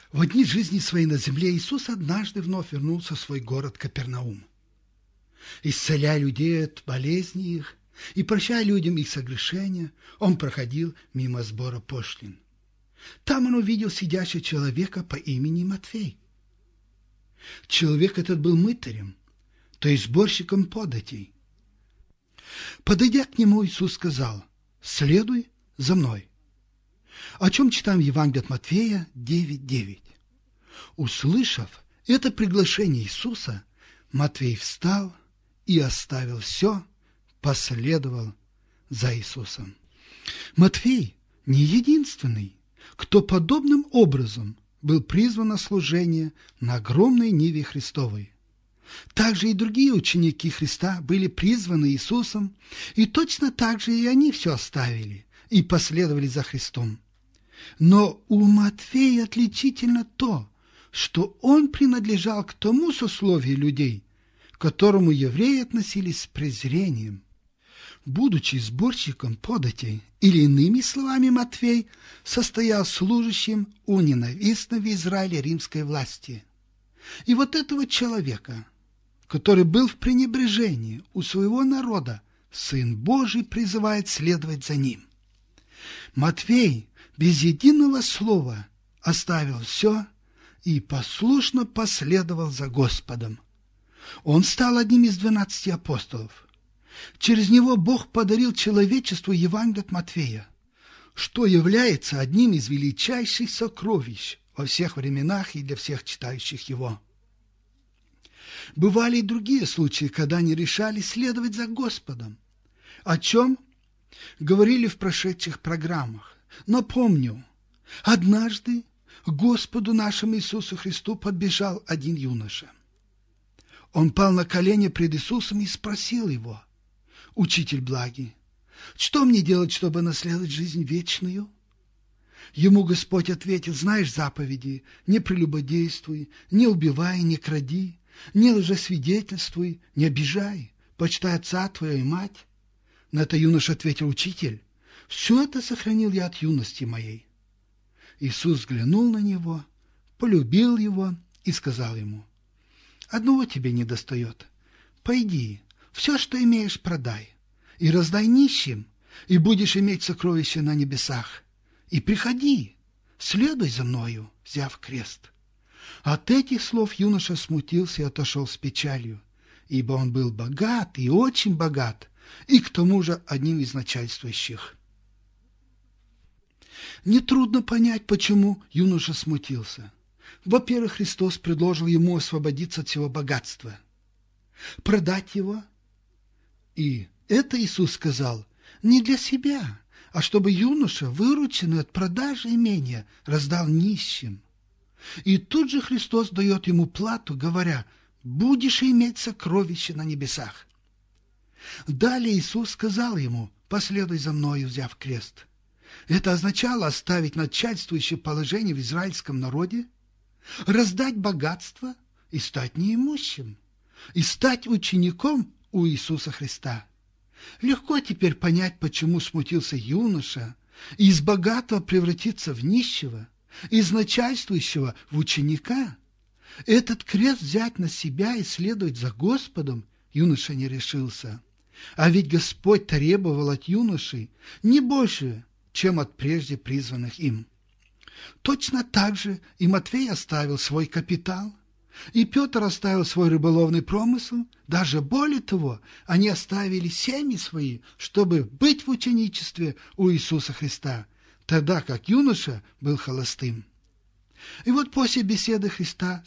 В дни жизни своей на земле Иисус однажды вновь вернулся в свой город Капернаум. Исцеляя людей от болезней их и прощая людям их согрешения, он проходил мимо сбора пошлин. Там он увидел сидящего человека по имени Матфей. Человек этот был мытарем, то есть сборщиком податей. Подойдя к нему, Иисус сказал: «Следуй за мной». О чем читаем в Евангелии от Матфея 9:9. Услышав это приглашение Иисуса, Матфей встал и, оставил все, последовал за Иисусом. Матфей не единственный, кто подобным образом был призван на служение на огромной ниве Христовой. Также и другие ученики Христа были призваны Иисусом, и точно так же и они все оставили и последовали за Христом. Но у Матфея отличительно то, что он принадлежал к тому сословию людей, к которому евреи относились с презрением. Будучи сборщиком податей, или иными словами, Матфей состоял служащим у ненавистной в Израиле римской власти. И вот этого человека, который был в пренебрежении у своего народа, Сын Божий призывает следовать за ним. Матфей без единого слова оставил все и послушно последовал за Господом. Он стал одним из 12 апостолов. Через него Бог подарил человечеству Евангелие от Матфея, что является одним из величайших сокровищ во всех временах и для всех читающих его. Бывали и другие случаи, когда они решали следовать за Господом, о чем говорили в прошедших программах. Но помню, однажды к Господу нашему Иисусу Христу подбежал один юноша. Он пал на колени пред Иисусом и спросил его: «Учитель благий, что мне делать, чтобы наследовать жизнь вечную?» Ему Господь ответил: «Знаешь заповеди: не прелюбодействуй, не убивай, не кради, не лжесвидетельствуй, не обижай, почитай отца твоего и мать». На это юноша ответил: «Учитель, все это сохранил я от юности моей». Иисус взглянул на него, полюбил его и сказал ему: «Одного тебе недостает. Пойди, все, что имеешь, продай, и раздай нищим, и будешь иметь сокровища на небесах. И приходи, следуй за мною, взяв крест». От этих слов юноша смутился и отошел с печалью, ибо он был богат и очень богат, и к тому же одним из начальствующих. Нетрудно понять, почему юноша смутился. Во-первых, Христос предложил ему освободиться от всего богатства, продать его. И это Иисус сказал не для себя, а чтобы юноша, вырученный от продажи имения, раздал нищим. И тут же Христос дает ему плату, говоря: «Будешь иметь сокровище на небесах». Далее Иисус сказал ему: «Последуй за мною, взяв крест». Это означало оставить начальствующее положение в израильском народе, раздать богатство и стать неимущим, и стать учеником у Иисуса Христа. Легко теперь понять, почему смутился юноша, и из богатого превратиться в нищего, из начальствующего в ученика. Этот крест взять на себя и следовать за Господом юноша не решился. А ведь Господь требовал от юноши не больше, чем от прежде призванных им. Точно так же и Матфей оставил свой капитал, и Петр оставил свой рыболовный промысел. Даже более того, они оставили семьи свои, чтобы быть в ученичестве у Иисуса Христа, тогда как юноша был холостым. И вот после беседы Христа